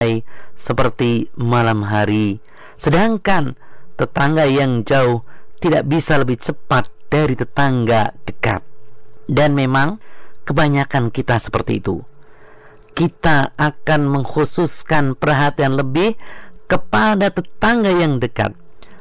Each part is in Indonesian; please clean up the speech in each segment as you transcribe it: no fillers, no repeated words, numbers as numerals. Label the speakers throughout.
Speaker 1: seperti malam hari, sedangkan tetangga yang jauh tidak bisa lebih cepat dari tetangga dekat. Dan memang kebanyakan kita seperti itu. Kita akan mengkhususkan perhatian lebih kepada tetangga yang dekat,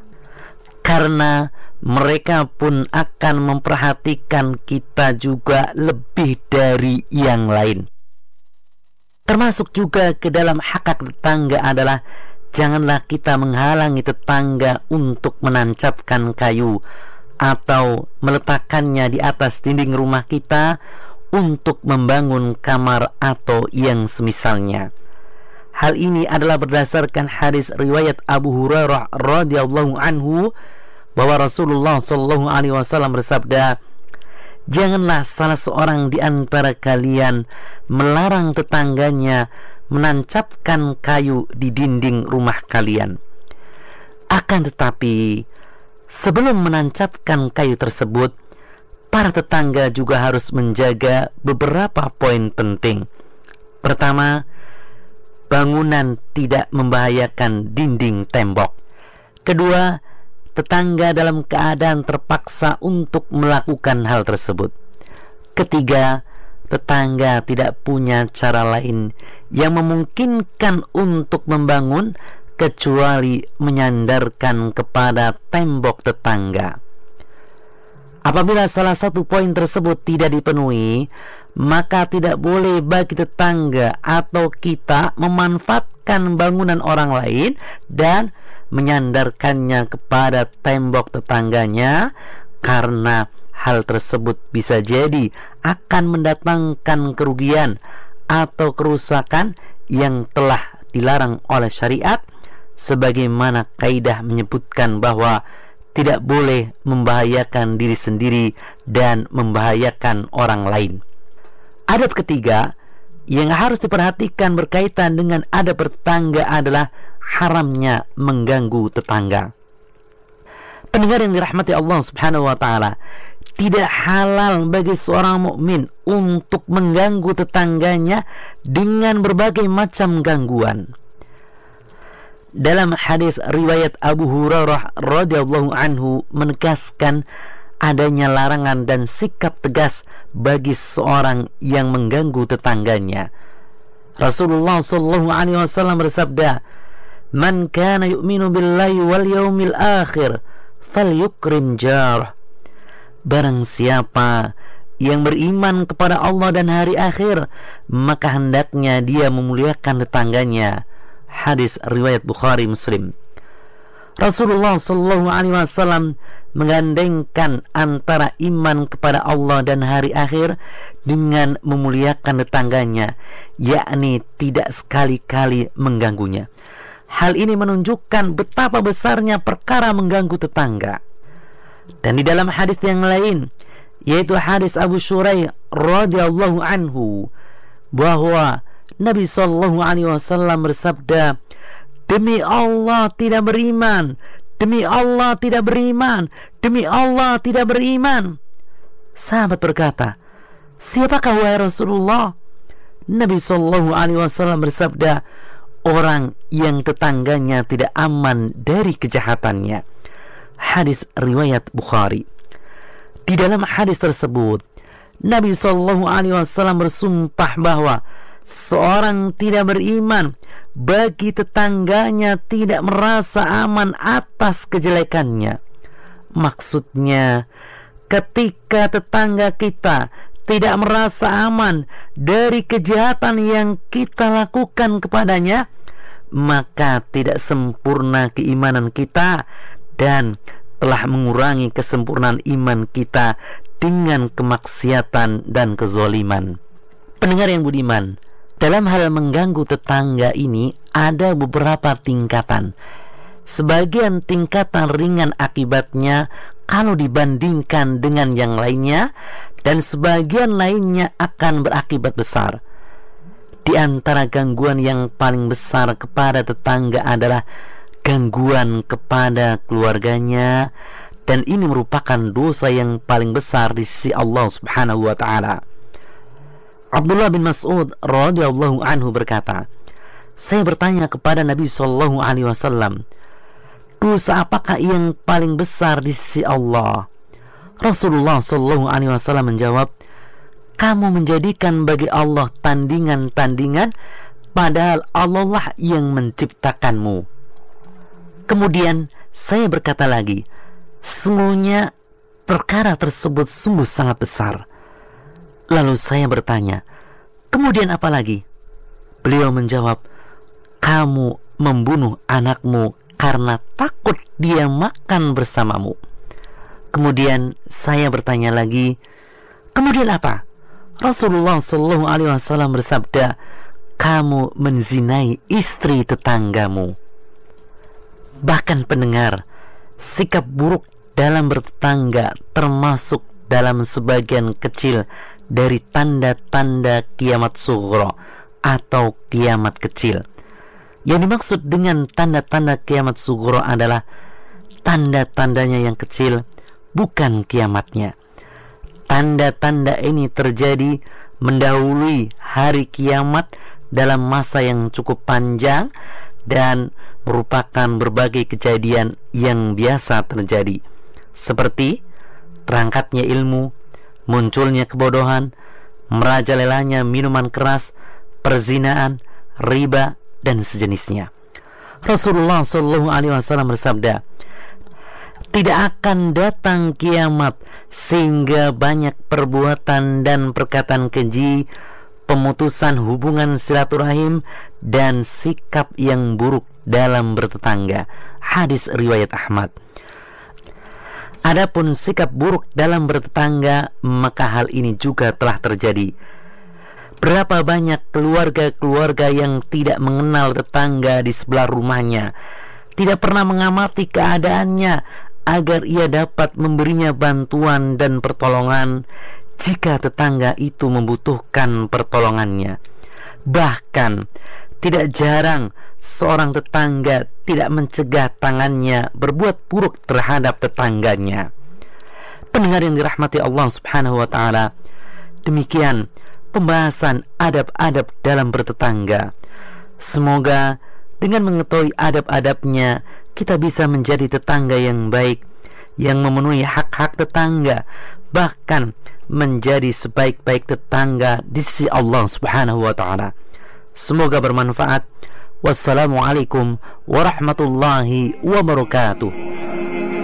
Speaker 1: karena mereka pun akan memperhatikan kita juga lebih dari yang lain. Termasuk juga ke dalam hak tetangga adalah janganlah kita menghalangi tetangga untuk menancapkan kayu atau meletakkannya di atas dinding rumah kita untuk membangun kamar atau yang semisalnya. Hal ini adalah berdasarkan hadis riwayat Abu Hurairah radhiyallahu anhu bahwa Rasulullah sallallahu alaihi wasallam bersabda, "Janganlah salah seorang di antara kalian melarang tetangganya menancapkan kayu di dinding rumah kalian. Akan tetapi, sebelum menancapkan kayu tersebut, para tetangga juga harus menjaga beberapa poin penting. Pertama, bangunan tidak membahayakan dinding tembok. Kedua, tetangga dalam keadaan terpaksa untuk melakukan hal tersebut. Ketiga, tetangga tidak punya cara lain yang memungkinkan untuk membangun kecuali menyandarkan kepada tembok tetangga. Apabila salah satu poin tersebut tidak dipenuhi, maka tidak boleh bagi tetangga atau kita memanfaatkan bangunan orang lain dan menyandarkannya kepada tembok tetangganya, karena hal tersebut bisa jadi akan mendatangkan kerugian atau kerusakan yang telah dilarang oleh syariat, sebagaimana kaidah menyebutkan bahwa tidak boleh membahayakan diri sendiri dan membahayakan orang lain. Adab ketiga yang harus diperhatikan berkaitan dengan adab bertetangga adalah haramnya mengganggu tetangga. Pendengar yang dirahmati Allah Subhanahu wa taala, tidak halal bagi seorang mukmin untuk mengganggu tetangganya dengan berbagai macam gangguan. Dalam hadis riwayat Abu Hurairah radhiyallahu anhu menegaskan adanya larangan dan sikap tegas bagi seorang yang mengganggu tetangganya. Rasulullah sallallahu alaihi wasallam bersabda, "Man kana yu'minu billahi wal yawmil akhir falyukrim jarah." Barang siapa yang beriman kepada Allah dan hari akhir, maka hendaknya dia memuliakan tetangganya. Hadis riwayat Bukhari Muslim. Rasulullah sallallahu alaihi wasallam menggandengkan antara iman kepada Allah dan hari akhir dengan memuliakan tetangganya, yakni tidak sekali-kali mengganggunya. Hal ini menunjukkan betapa besarnya perkara mengganggu tetangga. Dan di dalam hadis yang lain, yaitu hadis Abu Shuraih radhiyallahu anhu, bahwa Nabi sallallahu alaihi wasallam bersabda, "Demi Allah tidak beriman, demi Allah tidak beriman, demi Allah tidak beriman." Sahabat berkata, "Siapakah wahai Rasulullah?" Nabi sallallahu alaihi wasallam bersabda, "Orang yang tetangganya tidak aman dari kejahatannya." Hadis riwayat Bukhari. Di dalam hadis tersebut, Nabi sallallahu alaihi wasallam bersumpah bahwa seorang tidak beriman bagi tetangganya tidak merasa aman atas kejelekannya. Maksudnya, ketika tetangga kita tidak merasa aman dari kejahatan yang kita lakukan kepadanya, maka tidak sempurna keimanan kita dan telah mengurangi kesempurnaan iman kita dengan kemaksiatan dan kezaliman. Pendengar yang budiman, dalam hal mengganggu tetangga ini ada beberapa tingkatan. Sebagian tingkatan ringan akibatnya kalau dibandingkan dengan yang lainnya, dan sebagian lainnya akan berakibat besar. Di antara gangguan yang paling besar kepada tetangga adalah gangguan kepada keluarganya, dan ini merupakan dosa yang paling besar di sisi Allah Subhanahu wa taala. Abdullah bin Mas'ud radhiyallahu anhu berkata, saya bertanya kepada Nabi Shallallahu Alaihi Wasallam, dosa apakah yang paling besar di sisi Allah? Rasulullah Shallallahu Alaihi Wasallam menjawab, kamu menjadikan bagi Allah tandingan-tandingan, padahal Allah lah yang menciptakanmu. Kemudian saya berkata lagi, sesungguhnya perkara tersebut sungguh sangat besar. Lalu saya bertanya, kemudian apa lagi? Beliau menjawab, kamu membunuh anakmu karena takut dia makan bersamamu. Kemudian saya bertanya lagi, kemudian apa? Rasulullah Shallallahu Alaihi Wasallam bersabda, kamu menzinai istri tetanggamu. Bahkan pendengar, sikap buruk dalam bertetangga termasuk dalam sebagian kecil dari tanda-tanda kiamat sughra atau kiamat kecil. Yang dimaksud dengan tanda-tanda kiamat sughra adalah tanda-tandanya yang kecil, bukan kiamatnya. Tanda-tanda ini terjadi mendahului hari kiamat dalam masa yang cukup panjang dan merupakan berbagai kejadian yang biasa terjadi, seperti terangkatnya ilmu, munculnya kebodohan, merajalelanya minuman keras, perzinaan, riba, dan sejenisnya. Rasulullah Shallallahu Alaihi Wasallam bersabda, tidak akan datang kiamat sehingga banyak perbuatan dan perkataan keji, pemutusan hubungan silaturahim, dan sikap yang buruk dalam bertetangga. Hadis riwayat Ahmad. Adapun sikap buruk dalam bertetangga, maka hal ini juga telah terjadi. Berapa banyak keluarga-keluarga yang tidak mengenal tetangga di sebelah rumahnya, tidak pernah mengamati keadaannya agar ia dapat memberinya bantuan dan pertolongan jika tetangga itu membutuhkan pertolongannya. Bahkan tidak jarang seorang tetangga tidak mencegah tangannya berbuat buruk terhadap tetangganya. Pendengar yang dirahmati Allah Subhanahu wa taala, demikian pembahasan adab-adab dalam bertetangga. Semoga dengan mengetahui adab-adabnya, kita bisa menjadi tetangga yang baik, yang memenuhi hak-hak tetangga, bahkan menjadi sebaik-baik tetangga di sisi Allah Subhanahu wa taala. Semoga bermanfaat. Wassalamualaikum warahmatullahi wabarakatuh.